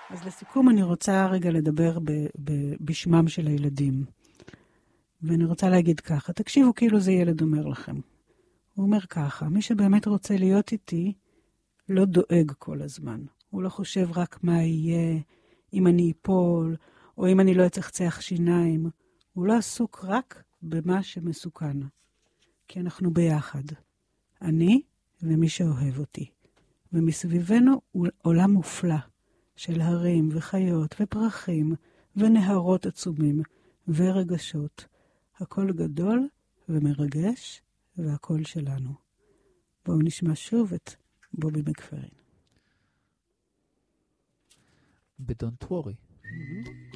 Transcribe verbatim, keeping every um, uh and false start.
אז לסיכום אני רוצה רגע לדבר ב- ב- בשמם של הילדים. ואני רוצה להגיד ככה, תקשיבו כאילו זה ילד אומר לכם. הוא אומר ככה, מי שבאמת רוצה להיות איתי, לא דואג כל הזמן. הוא לא חושב רק מה יהיה, אם אני אפול, או אם אני לא אצחצח שיניים. הוא לא עסוק רק במה שמסוכן. כי אנחנו ביחד. אני ומי שאוהב אותי. ומסביבנו עולם מופלא של הרים וחיות ופרחים ונהרות עצומים ורגשות. הכל גדול ומרגש והכל שלנו. בואו נשמע שוב את בובי מקפרין. ב-Don't worry. Mm-hmm.